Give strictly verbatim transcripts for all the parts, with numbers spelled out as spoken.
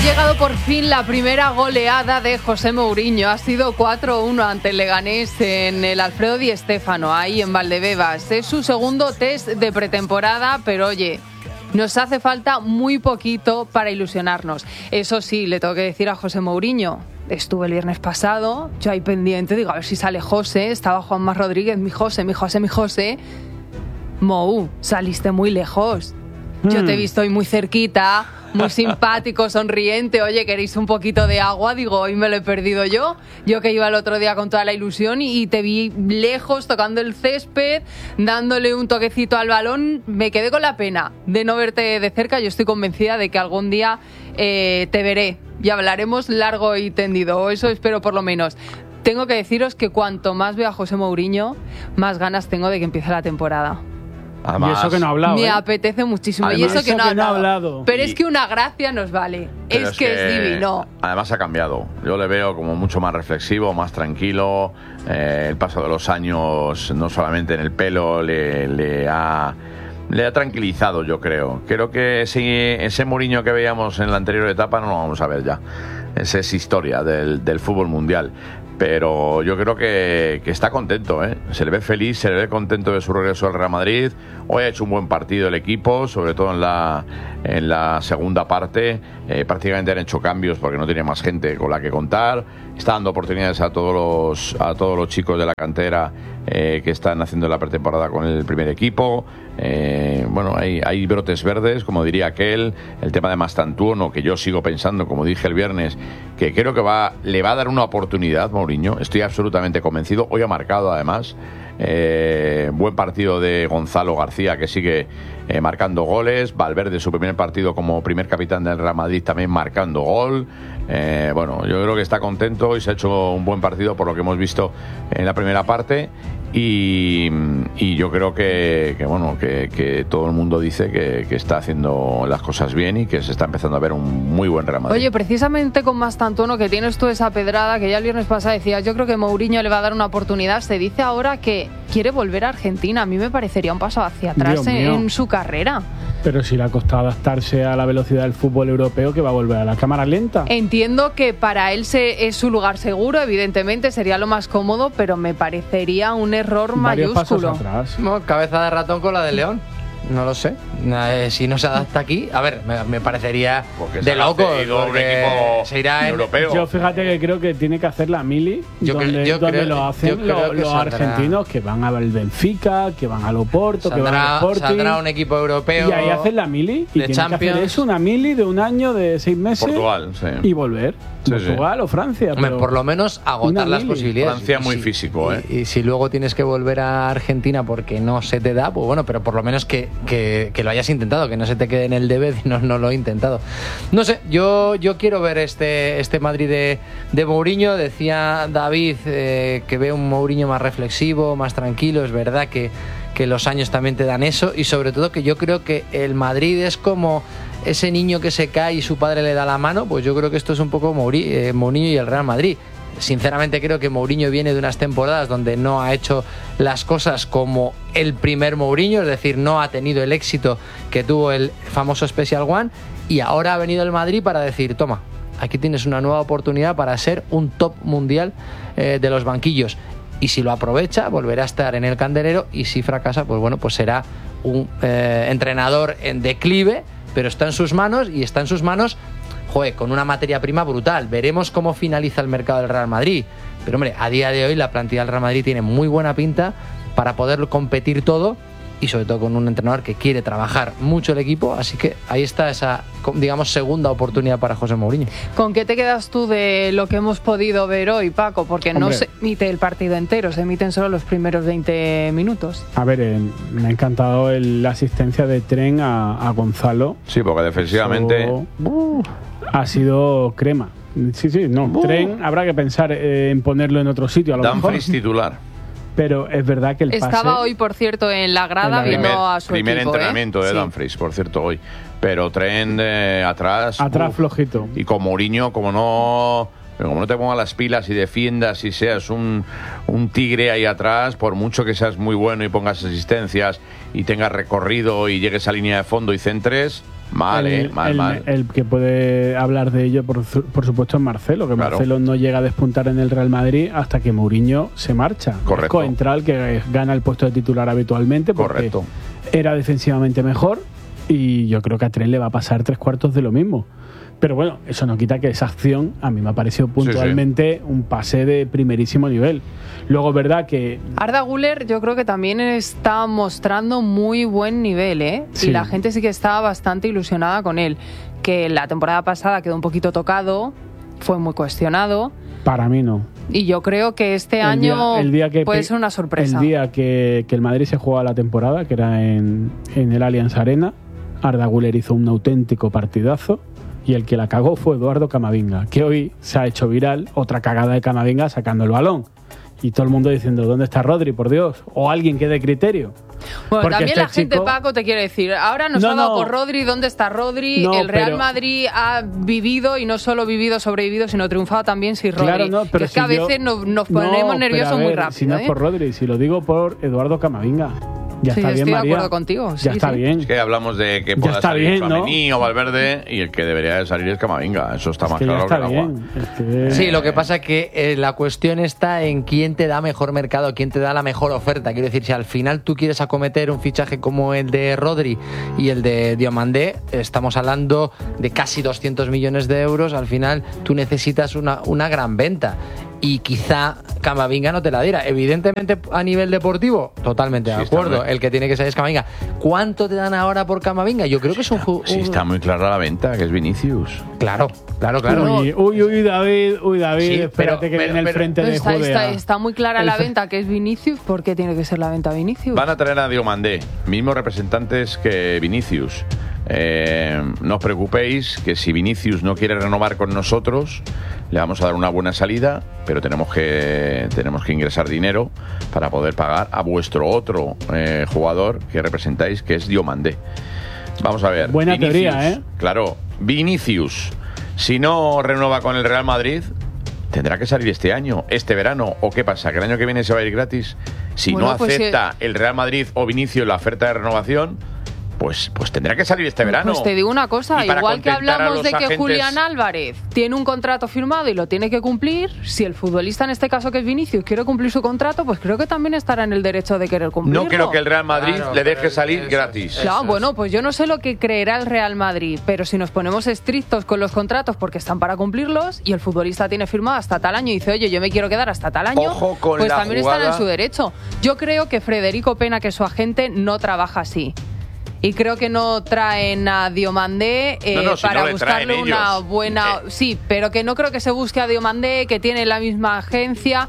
llegado por fin la primera goleada de José Mourinho. Ha sido cuatro uno ante el Leganés en el Alfredo Di Stéfano, ahí en Valdebebas. Es su segundo test de pretemporada, pero oye, nos hace falta muy poquito para ilusionarnos. Eso sí, le tengo que decir a José Mourinho. Estuve el viernes pasado, yo ahí pendiente, digo, a ver si sale José. Estaba Juanma Rodríguez, mi José, mi José, mi José. Mou, saliste muy lejos. Yo te he visto hoy muy cerquita, muy simpático, sonriente. Oye, ¿queréis un poquito de agua? Digo, hoy me lo he perdido yo. Yo que iba el otro día con toda la ilusión y, y te vi lejos tocando el césped, dándole un toquecito al balón. Me quedé con la pena de no verte de cerca. Yo estoy convencida de que algún día eh, te veré y hablaremos largo y tendido. O eso espero por lo menos. Tengo que deciros que cuanto más veo a José Mourinho, más ganas tengo de que empiece la temporada. Además, y eso que no ha hablado. Me ¿eh? apetece muchísimo. Además, y eso que, eso no, ha que no ha hablado. hablado. Pero Y- es que una gracia nos vale. pero Es, que, es divino. Además ha cambiado. Yo le veo como mucho más reflexivo, más tranquilo. Eh, el paso de los años, no solamente en el pelo, le, le ha... Le ha tranquilizado, yo creo. Creo que ese, ese Mourinho que veíamos en la anterior etapa no lo vamos a ver ya. Esa es historia del, del fútbol mundial. Pero yo creo que, que está contento, ¿eh? Se le ve feliz, se le ve contento de su regreso al Real Madrid. Hoy ha hecho un buen partido el equipo, sobre todo en la, en la segunda parte. Eh, prácticamente han hecho cambios porque no tiene más gente con la que contar. Está dando oportunidades a todos los, a todos los chicos de la cantera eh, que están haciendo la pretemporada con el primer equipo. Eh, bueno, hay, hay brotes verdes, como diría aquel. El tema de Mastantuono, que yo sigo pensando, como dije el viernes, que creo que va, le va a dar una oportunidad Mourinho. Estoy absolutamente convencido. Hoy ha marcado, además. Eh, buen partido de Gonzalo García, que sigue eh, marcando goles. Valverde, su primer partido como primer capitán del Real Madrid, también marcando gol. Eh, bueno, yo creo que está contento y se ha hecho un buen partido por lo que hemos visto en la primera parte. Y, y yo creo que, que bueno que, que todo el mundo dice que, que está haciendo las cosas bien y que se está empezando a ver un muy buen Real Madrid. Oye, precisamente con Mastantuono, que tienes tú esa pedrada, que ya el viernes pasado decías, yo creo que Mourinho le va a dar una oportunidad. Se dice ahora que quiere volver a Argentina. A mí me parecería un paso hacia atrás en, en su carrera. Pero si le ha costado adaptarse a la velocidad del fútbol europeo, que va a volver a la cámara lenta. Entiendo que para él se, es su lugar seguro, evidentemente sería lo más cómodo, pero me parecería un error Varios mayúsculo. pasos atrás. No, cabeza de ratón con la de León. No lo sé. Eh, si no se adapta aquí, a ver, me, me parecería Porque de se ha loco. cedido a un porque equipo se irá en, europeo. Yo fíjate que creo que tiene que hacer la mili, Yo cre- donde, yo donde creo- lo yo hacen creo lo- que los saldrá. argentinos que van al Benfica, que van al Oporto, que van al Saldrá, Sporting. saldrá un equipo europeo. Y ahí hacen la mili. Y de tienen que Champions. hacer eso, una mili de un año, de seis meses. Portugal, sí. Y volver. Sí, Portugal o Francia. Hombre, pero por lo menos agotar una las mili. posibilidades. Francia Y muy si- físico, ¿eh? Y, y si luego tienes que volver a Argentina porque no se te da, pues bueno, pero por lo menos que, que, que lo hayas intentado, que no se te quede en el debe, no, no lo he intentado. No sé, yo, yo quiero ver este, este Madrid de, de Mourinho. Decía David eh, que ve un Mourinho más reflexivo, más tranquilo. Es verdad que, que los años también te dan eso, y sobre todo que yo creo que el Madrid es como ese niño que se cae y su padre le da la mano. Pues yo creo que esto es un poco Mouri- eh, Mourinho y el Real Madrid. Sinceramente creo que Mourinho viene de unas temporadas donde no ha hecho las cosas como el primer Mourinho, es decir, no ha tenido el éxito que tuvo el famoso Special One, y ahora ha venido el Madrid para decir, toma, aquí tienes una nueva oportunidad para ser un top mundial eh, de los banquillos. Y si lo aprovecha, volverá a estar en el candelero, y si fracasa, pues bueno, pues será un eh, entrenador en declive, pero está en sus manos, y está en sus manos, joder, con una materia prima brutal. Veremos cómo finaliza el mercado del Real Madrid. Pero hombre, a día de hoy la plantilla del Real Madrid tiene muy buena pinta para poder competir todo, y sobre todo con un entrenador que quiere trabajar mucho el equipo. Así que ahí está esa, digamos, segunda oportunidad para José Mourinho. ¿Con qué te quedas tú de lo que hemos podido ver hoy, Paco? Porque no Hombre. se emite el partido entero, se emiten solo los primeros veinte minutos. A ver, eh, me ha encantado el- la asistencia de Tren a, a Gonzalo. Sí, porque defensivamente... Eso, uh, ha sido crema. Sí, sí, no. Uh. Tren habrá que pensar eh, en ponerlo en otro sitio, a lo mejor. Dumfries titular. Pero es verdad que el pase... Estaba hoy, por cierto, en la grada En la viendo Primer, a su primer equipo. entrenamiento ¿eh? de Sí. Dumfries, por cierto, hoy. Pero Trent eh, atrás... Atrás uf. flojito. Y con Mourinho, como no... Pero como no te pongas las pilas y defiendas y seas un, un tigre ahí atrás, por mucho que seas muy bueno y pongas asistencias y tengas recorrido y llegues a línea de fondo y centres, Mal, el, eh, mal, el, mal. El que puede hablar de ello, por, por supuesto, es Marcelo, que Claro. Marcelo no llega a despuntar en el Real Madrid hasta que Mourinho se marcha. Correcto. Es Coentral, que gana el puesto de titular habitualmente porque Correcto. era defensivamente mejor, y yo creo que a Trent le va a pasar tres cuartos de lo mismo. Pero bueno, eso no quita que esa acción a mí me ha parecido puntualmente sí, sí. un pase de primerísimo nivel. Luego es verdad que... Arda Güler yo creo que también está mostrando muy buen nivel, ¿eh? Sí. Y la gente sí que está bastante ilusionada con él. Que la temporada pasada quedó un poquito tocado, fue muy cuestionado. Para mí no. Y yo creo que este el año día, el día que puede ser una sorpresa. El día que, que el Madrid se jugaba la temporada, que era en, en el Allianz Arena, Arda Güler hizo un auténtico partidazo. Y el que la cagó fue Eduardo Camavinga, que hoy se ha hecho viral, otra cagada de Camavinga sacando el balón. Y todo el mundo diciendo, ¿dónde está Rodri, por Dios? O alguien que dé criterio. Bueno, también este la gente, chico... Paco, te quiere decir, ahora nos no, ha dado no. por Rodri, ¿dónde está Rodri? No, el Real pero... Madrid ha vivido, y no solo vivido, sobrevivido, sino triunfado también sin Rodri. Claro, no, pero que es si que a veces yo... nos, nos ponemos no, nerviosos ver, muy rápido. Si no ¿eh? es por Rodri, si lo digo por Eduardo Camavinga. Ya sí, está bien, estoy María. de acuerdo contigo. Sí, ya está sí. bien. Es que hablamos de que pueda salir bien, Tchouaméni ¿no? o Valverde, y el que debería de salir es Camavinga. Eso está es más que claro está que el agua. Es que... Sí, lo que pasa es que eh, la cuestión está en quién te da mejor mercado, quién te da la mejor oferta. Quiero decir, si al final tú quieres acometer un fichaje como el de Rodri y el de Diomandé, estamos hablando de casi doscientos millones de euros. Al final tú necesitas una, una gran venta. Y quizá Camavinga no te la diera. Evidentemente, a nivel deportivo, totalmente de sí, acuerdo. El que tiene que salir es Camavinga. ¿Cuánto te dan ahora por Camavinga? Yo creo que es un... un... Sí, está muy clara la venta, que es Vinicius. Claro, claro, claro. Uy, uy, uy, David, uy, David, sí, espérate pero, que pero, viene el pero, frente de está, Judea. Está, está muy clara el la fr... venta, que es Vinicius. ¿Por qué tiene que ser la venta Vinicius? Van a traer a Diomandé, mismos representantes que Vinicius. Eh, no os preocupéis, que si Vinicius no quiere renovar con nosotros, le vamos a dar una buena salida, pero tenemos que tenemos que ingresar dinero para poder pagar a vuestro otro eh, jugador que representáis, que es Diomandé. Vamos a ver. Buena Vinicius, teoría, ¿eh? Claro, Vinicius, si no renueva con el Real Madrid, tendrá que salir este año, este verano. ¿O qué pasa? ¿Que el año que viene se va a ir gratis? Si bueno, no acepta pues, eh... el Real Madrid o Vinicius la oferta de renovación, Pues, pues tendrá que salir este verano. Pues te digo una cosa, igual que hablamos de que agentes... Julián Álvarez tiene un contrato firmado y lo tiene que cumplir, si el futbolista en este caso que es Vinicius quiere cumplir su contrato, pues creo que también estará en el derecho de querer cumplirlo. No creo que el Real Madrid claro, le deje salir eso, gratis. Claro, eso, bueno, pues yo no sé lo que creerá el Real Madrid, pero si nos ponemos estrictos con los contratos porque están para cumplirlos y el futbolista tiene firmado hasta tal año y dice, oye, yo me quiero quedar hasta tal año, Ojo con pues la también jugada... están en su derecho. Yo creo que Federico Pena, que es su agente, no trabaja así. Y creo que no traen a Diomandé eh, no, no, si para no buscarle una ellos. buena... Eh. Sí, pero que no creo que se busque a Diomandé, que tiene la misma agencia,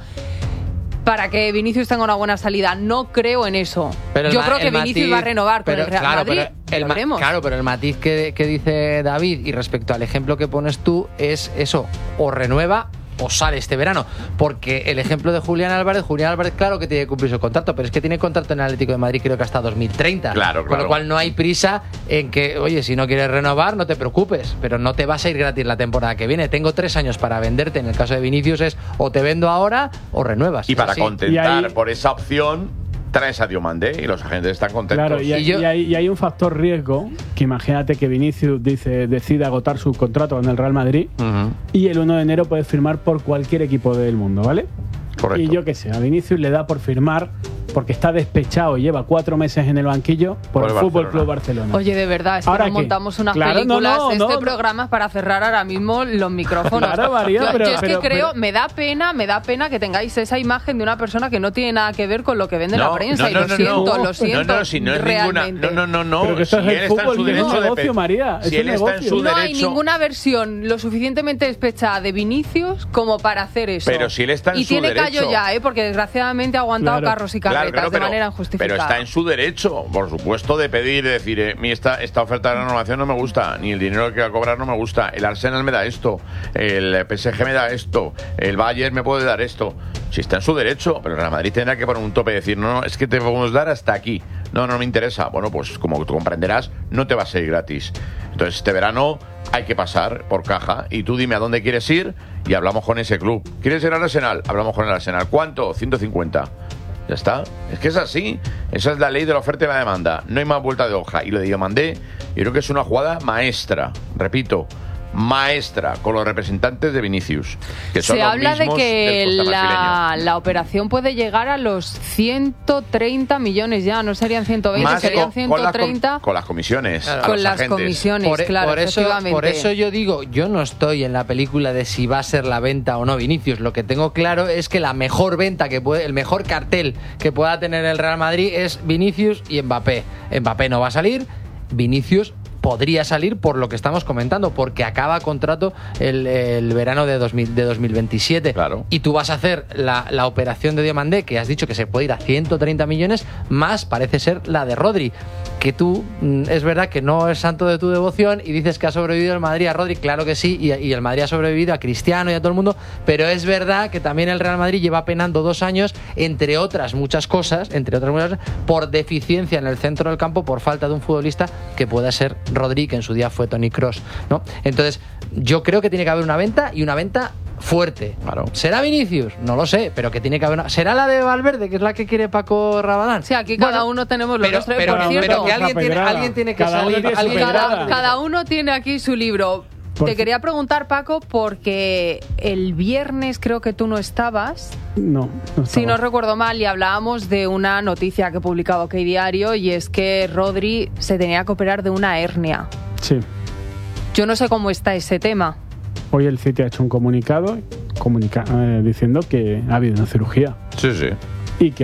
para que Vinicius tenga una buena salida. No creo en eso. Pero Yo ma- creo que Vinicius matiz, va a renovar pero, con el Real claro, Madrid. Pero el ma- ma- claro, pero el matiz que, que dice David y respecto al ejemplo que pones tú es eso, o renueva o sale este verano, porque el ejemplo de Julián Álvarez, Julián Álvarez claro que tiene que cumplir su contrato, pero es que tiene contrato en el Atlético de Madrid creo que hasta dos mil treinta, claro, con claro. lo cual no hay prisa en que, oye, si no quieres renovar no te preocupes, pero no te vas a ir gratis la temporada que viene, tengo tres años para venderte, en el caso de Vinicius es o te vendo ahora o renuevas. Y para sí. contentar y ahí... por esa opción traes a Diomandé y los agentes están contentos. Claro, y hay, y, yo... y, hay, y hay un factor riesgo, que imagínate que Vinicius dice, decide agotar su contrato con el Real Madrid uh-huh. y el uno de enero puede firmar por cualquier equipo del mundo, ¿vale? Correcto. Y yo qué sé, a Vinicius le da por firmar porque está despechado y lleva cuatro meses en el banquillo por, por el, el Fútbol Club Barcelona. Oye, de verdad, es que ¿Ahora nos qué? montamos unas Claro, películas no, no, este no, programa para cerrar ahora mismo los micrófonos. Claro, María, yo, pero, yo es pero, que creo, pero... me da pena, me da pena que tengáis esa imagen de una persona que no tiene nada que ver con lo que vende no, la prensa. no, y no, lo no, siento, no. lo siento. No, no, si no es realmente. ninguna. No, no, no, no. Pero que esto si es el él está en fútbol, su no es derecho un negocio, de pe- María. Si es él un está en negocio. su No hay derecho. ninguna versión lo suficientemente despechada de Vinicius como para hacer eso. Pero si él está en y su tiene derecho. callo ya, ¿eh? Porque desgraciadamente ha aguantado Claro. carros y carretas Claro, claro, de pero, manera injustificada. pero está en su derecho, por supuesto, de pedir, de decir, eh, mi esta, esta oferta de renovación no me gusta, ni el dinero que va a cobrar no me gusta, el Arsenal me da esto, el P S G me da esto, el Bayern me puede dar esto. Si está en su derecho, pero el Real Madrid tendrá que poner un tope y decir, no, no, es que te podemos dar hasta aquí. No, no me interesa. Bueno, pues como tú comprenderás, no te va a ser gratis. Entonces, este verano hay que pasar por caja y tú dime a dónde quieres ir y hablamos con ese club. ¿Quieres ir al Arsenal? Hablamos con el Arsenal. ¿Cuánto? ciento cincuenta. Ya está. Es que es así. Esa es la ley de la oferta y la demanda. No hay más vuelta de hoja. Y lo de Diomandé, yo creo que es una jugada maestra. Repito, maestra, con los representantes de Vinicius. Que son Se los habla de mismos que del la, costarricenseño. la operación puede llegar a los ciento treinta millones ya. No serían ciento veinte, Más serían con, ciento treinta. Con las, com- con las comisiones. Claro. a Con los las agentes. comisiones, Por, claro, por eso, efectivamente. por eso yo digo, yo no estoy en la película de si va a ser la venta o no Vinicius. Lo que tengo claro es que la mejor venta que puede, el mejor cartel que pueda tener el Real Madrid es Vinicius y Mbappé. Mbappé no va a salir, Vinicius podría salir por lo que estamos comentando, porque acaba contrato el, el verano de, dos mil, de dos mil veintisiete. Claro. Y tú vas a hacer la, la operación de Diomandé, que has dicho que se puede ir a ciento treinta millones, más parece ser la de Rodri, que tú, mm, es verdad que no es santo de tu devoción y dices que ha sobrevivido el Madrid a Rodri, claro que sí, y, y el Madrid ha sobrevivido a Cristiano y a todo el mundo, pero es verdad que también el Real Madrid lleva penando dos años, entre otras muchas cosas, entre otras muchas cosas, por deficiencia en el centro del campo, por falta de un futbolista que pueda ser Rodri, que en su día fue Toni Kroos, ¿no? Entonces, yo creo que tiene que haber una venta y una venta fuerte. Claro. ¿Será Vinicius? No lo sé, pero que tiene que haber una... ¿Será la de Valverde, que es la que quiere Paco Rabadán? Sí, aquí cada Bueno, uno tenemos lo pero, nuestro. pero, Por cierto, pero que alguien tiene, Pedrada. alguien tiene que Cada uno salir. tiene su alguien- pedrada. cada, cada uno tiene aquí su libro. Por Te ci- quería preguntar, Paco, porque el viernes creo que tú no estabas, No, no si no estaba. recuerdo mal, y hablábamos de una noticia que publicaba OK Diario, y es que Rodri se tenía que operar de una hernia. Sí. Yo no sé cómo está ese tema. Hoy el City ha hecho un comunicado comunica- eh, diciendo que ha habido una cirugía Sí, sí. y que